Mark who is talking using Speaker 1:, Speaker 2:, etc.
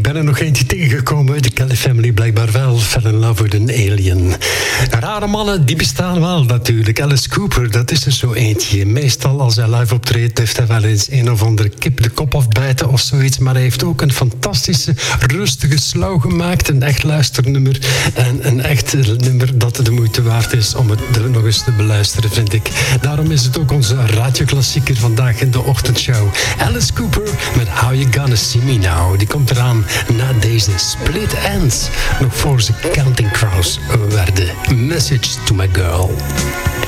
Speaker 1: ben er nog eentje tegengekomen. De Kelly Family blijkbaar wel. Fell in love with an alien. Rare mannen, die bestaan wel natuurlijk. Alice Cooper, dat is er zo eentje. Meestal als hij live optreedt, heeft hij wel eens een of andere kip de kop afbijten of zoiets. Maar hij heeft ook een fantastische, rustige slow gemaakt. Een echt luisternummer. En een echt nummer dat de moeite waard is om het nog eens te beluisteren, vind ik. Daarom is het ook onze radioklassieker vandaag in de ochtendshow. Alice Cooper met How You Gonna See Me Now. Die komt eraan na deze Split Ends. Nog voor ze Counting Crows werden. Message to my girl.